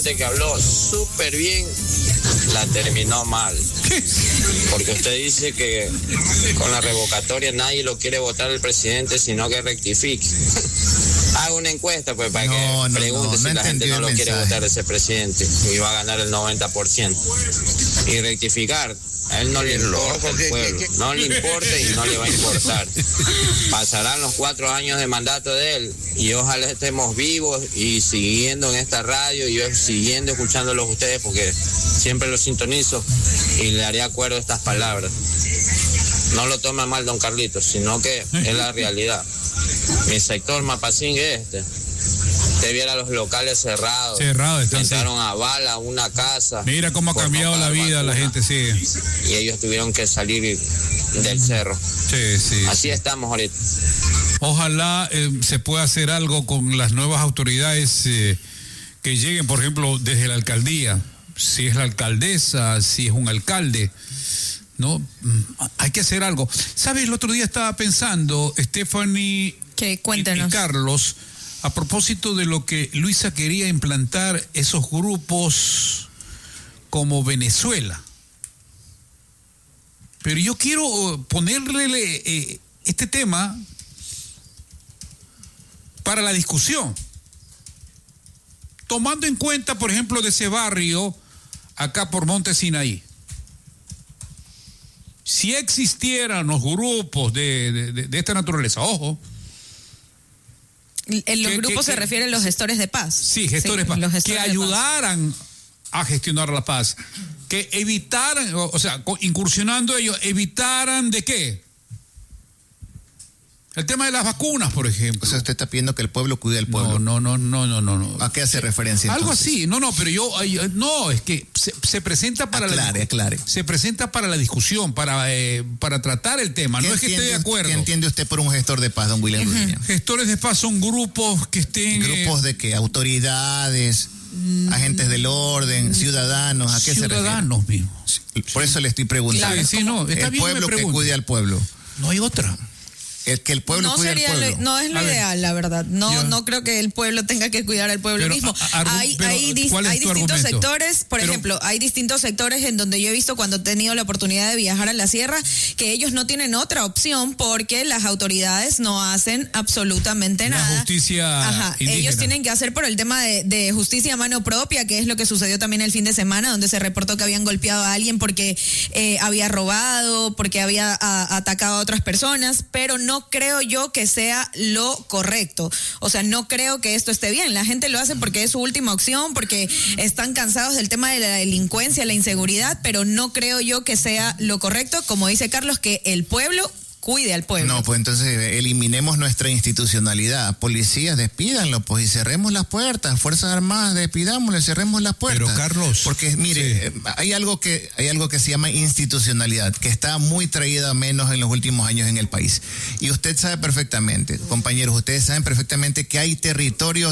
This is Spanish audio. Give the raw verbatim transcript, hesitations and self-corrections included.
que habló súper bien, la terminó mal. Porque usted dice que con la revocatoria nadie lo quiere votar el presidente, sino que rectifique. Haga una encuesta pues para no, que no, pregunte no, no si la gente no lo mensaje. quiere votar a ese presidente y va a ganar el noventa por ciento. Y rectificar. A él no le importa el pueblo, no le importa y no le va a importar. Pasarán los cuatro años de mandato de él y ojalá estemos vivos y siguiendo en esta radio y yo siguiendo escuchándolos ustedes porque siempre los sintonizo y le haré acuerdo a estas palabras. No lo tome mal, don Carlitos, sino que es la realidad. Mi sector Mapasingue es este. Usted viera los locales cerrados. Cerrados, entraron a bala, una casa. Mira cómo ha cambiado la vida, la gente sigue. Y ellos tuvieron que salir del cerro. Sí, sí. Así estamos ahorita. Ojalá eh, se pueda hacer algo con las nuevas autoridades eh, que lleguen, por ejemplo, desde la alcaldía. Si es la alcaldesa, si es un alcalde, ¿no? Hay que hacer algo. ¿Sabes? El otro día estaba pensando, Stephanie ¿Qué? Cuéntanos. y, y Carlos, a propósito de lo que Luisa quería implantar esos grupos como Venezuela. Pero yo quiero ponerle eh, este tema para la discusión. Tomando en cuenta, por ejemplo, de ese barrio acá por Monte Sinaí. Si existieran los grupos de, de, de, de esta naturaleza, ojo. En los que, grupos que, se que, refieren a los gestores de paz. Sí, gestores sí, de paz. Gestores que ayudaran paz. a gestionar la paz. Que evitaran, o sea, incursionando ellos, evitaran de qué. El tema de las vacunas, por ejemplo. O sea, usted está pidiendo que el pueblo cuide al pueblo. No, no, no, no, no, no. ¿A qué hace referencia? Algo entonces? así. No, no, pero yo, no, es que se, se presenta para aclare, la aclare. Se presenta para la discusión, para eh, para tratar el tema. No es que esté de acuerdo. ¿Qué entiende usted por un gestor de paz, don William uh-huh. Ruiz? Gestores de paz son grupos que estén. ¿Grupos de qué? Autoridades, mm, agentes del orden, ciudadanos. ¿A qué se refiere? Ciudadanos mismos. Por eso le estoy preguntando. Claro, sí, no, está el bien pueblo me que cuide al pueblo. No hay otra. El que el pueblo no cuide al pueblo. Lo, no es lo ideal, la verdad. No, Yo, no creo que el pueblo tenga que cuidar al pueblo pero, mismo. Argu, hay pero, hay, dis, hay distintos argumento? sectores, por pero, ejemplo, hay distintos sectores en donde yo he visto cuando he tenido la oportunidad de viajar a la sierra que ellos no tienen otra opción porque las autoridades no hacen absolutamente la nada. Justicia Ajá, indígena. Ellos tienen que hacer por el tema de, de justicia a mano propia, que es lo que sucedió también el fin de semana, donde se reportó que habían golpeado a alguien porque eh, había robado, porque había a, atacado a otras personas, pero no creo yo que sea lo correcto. O sea, no creo que esto esté bien. La gente lo hace porque es su última opción, porque están cansados del tema de la delincuencia, la inseguridad, pero no creo yo que sea lo correcto, como dice Carlos, que el pueblo cuide al pueblo. No, pues entonces eliminemos nuestra institucionalidad. Policías, despídanlo, pues, y cerremos las puertas. Fuerzas Armadas, despidámoslo, cerremos las puertas. Pero Carlos, porque mire, sí. hay algo que hay algo que se llama institucionalidad, que está muy traída a menos en los últimos años en el país. Y usted sabe perfectamente, compañeros, ustedes saben perfectamente que hay territorios